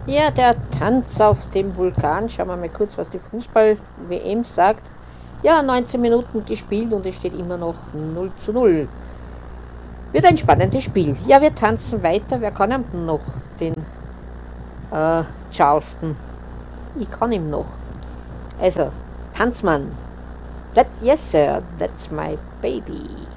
Ja, der Tanz auf dem Vulkan. Schauen wir mal kurz, was die Fußball-WM sagt. Ja, 19 Minuten gespielt und es steht immer noch 0:0. Wird ein spannendes Spiel. Ja, wir tanzen weiter. Wer kann ihm noch? Den Charleston. Ich kann ihm noch. Also, Tanzmann. Yes, sir, that's my baby.